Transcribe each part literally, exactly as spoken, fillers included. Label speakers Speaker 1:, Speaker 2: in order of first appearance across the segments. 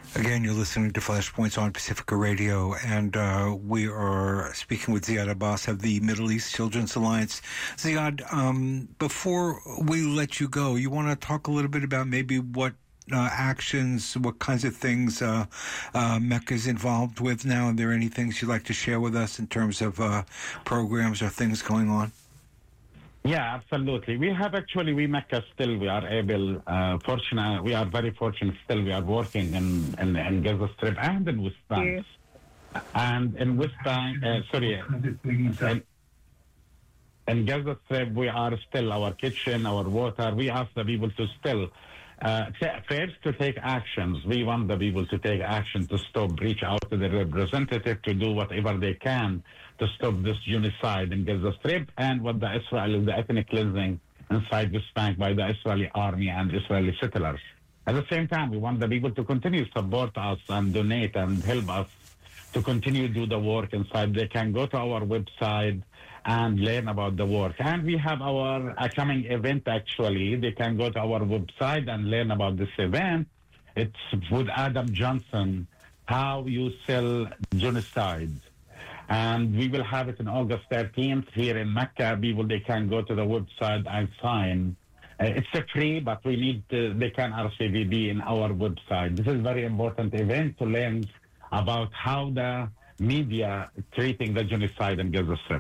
Speaker 1: Again, you're listening to Flashpoints on Pacifica Radio, and uh, we are speaking with Ziad Abbas of the Middle East Children's Alliance. Ziad, um, before we let you go, you want to talk a little bit about maybe what uh, actions, what kinds of things uh, uh, Mecca is involved with now? Are there any things you'd like to share with us in terms of uh, programs or things going on?
Speaker 2: Yeah, absolutely. We have actually, we Mecca still, we are able, uh, fortunate, we are very fortunate still, we are working in, in, in Gaza Strip and in West Bank. Yes. And in West Bank, uh, sorry, in, in Gaza Strip, we are still, our kitchen, our water, we ask the people to still, uh, first to take actions. We want the people to take action to stop, reach out to the representative to do whatever they can to stop this genocide in Gaza Strip and what the Israel, the ethnic cleansing inside West Bank by the Israeli army and Israeli settlers. At the same time, we want the people to continue to support us and donate and help us to continue to do the work inside. They can go to our website and learn about the work. And we have our upcoming event, actually. They can go to our website and learn about this event. It's with Adam Johnson, How You Sell Genocide. And we will have it on August thirteenth here in Mecca. People, they can go to the website and sign. Uh, it's a free, but we need to, they can R C V B in our website. This is a very important event to learn about how the media treating the genocide in Gaza Strip.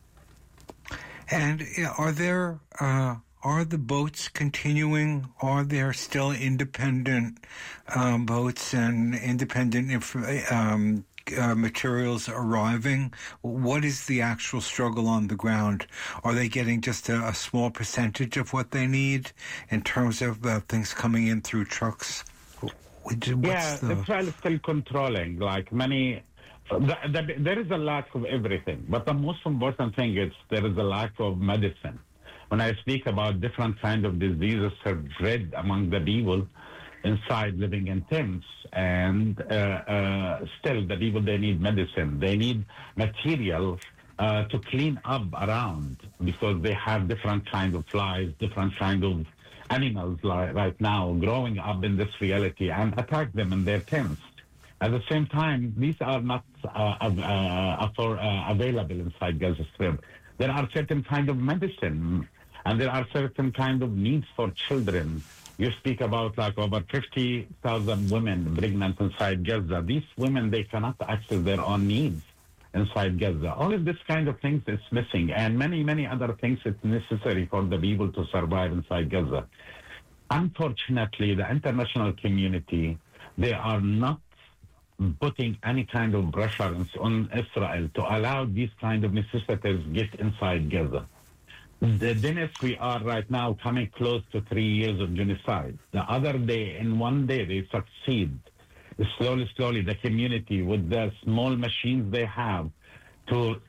Speaker 1: And are there, uh, are the boats continuing? Are there still independent um, boats and independent inf- um Uh, materials arriving? What is the actual struggle on the ground? Are they getting just a, a small percentage of what they need in terms of uh, things coming in through trucks? What's
Speaker 2: yeah,
Speaker 1: the...
Speaker 2: Israel is still controlling, like many. The, the, there is a lack of everything, but the most important thing is there is a lack of medicine. When I speak about different kinds of diseases spread among the people inside living in tents, and uh, uh, still the people, they need medicine. They need material uh, to clean up around because they have different kinds of flies, different kinds of animals like right now growing up in this reality and attack them in their tents. At the same time, these are not uh, uh, for, uh, available inside Gaza Strip. There are certain kind of medicine and there are certain kind of needs for children. You speak about like over fifty thousand women pregnant inside Gaza. These women, they cannot access their own needs inside Gaza. All of this kind of things is missing, and many, many other things it's necessary for the people to survive inside Gaza. Unfortunately, the international community, they are not putting any kind of pressure on Israel to allow these kind of necessities get inside Gaza. The Dennis, we are right now coming close to three years of genocide. The other day, in one day, they succeed. Slowly, slowly, the community, with the small machines they have, to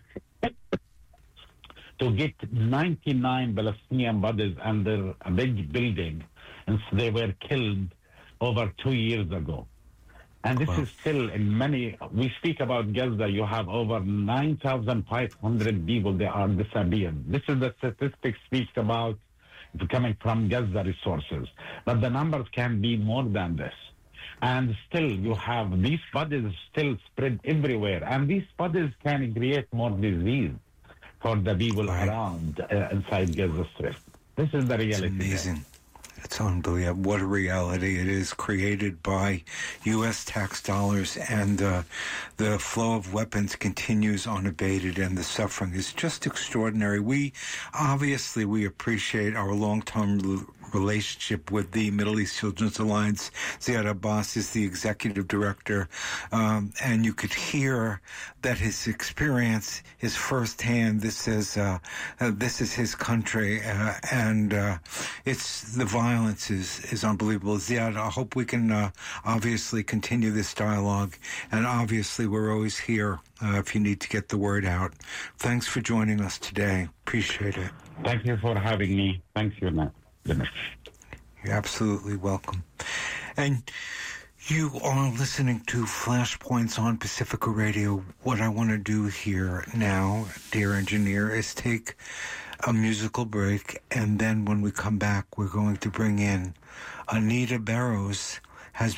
Speaker 2: to get ninety-nine Palestinian bodies under a big building, and they were killed over two years ago. And this wow. is still in many, we speak about Gaza, you have over nine thousand five hundred people that are disappeared. This is the statistics speaks about coming from Gaza resources. But the numbers can be more than this. And still you have these bodies still spread everywhere. And these bodies can create more disease for the people right. around uh, inside Gaza Strip. This is the reality.
Speaker 1: It's amazing. There. It's unbelievable. What a reality it is, created by U S tax dollars, and uh, the flow of weapons continues unabated, and the suffering is just extraordinary. We, obviously, we appreciate our long-term relationship with the Middle East Children's Alliance. Ziad Abbas is the executive director, um, and you could hear that his experience is firsthand. This is uh, uh, this is his country, uh, and uh, it's the violence is is unbelievable. Ziad, I hope we can uh, obviously continue this dialogue, and obviously we're always here uh, if you need to get the word out. Thanks for joining us today. Appreciate it.
Speaker 2: Thank you for having me. Thank you, Matt.
Speaker 1: You're absolutely welcome. And you are listening to Flashpoints on Pacifica Radio. What I want to do here now, dear engineer, is take a musical break, and then when we come back, we're going to bring in Anita Barrows,